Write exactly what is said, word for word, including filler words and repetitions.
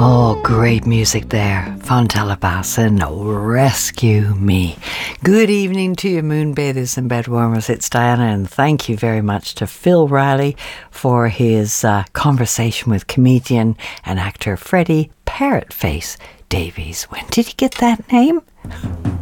Oh, great music there. Fontella and Rescue Me. Good evening to you, moonbathers and bedwarmers. It's Diana, and thank you very much to Phil Riley for his uh, conversation with comedian and actor Freddie Parrotface Davies. When did he get that name?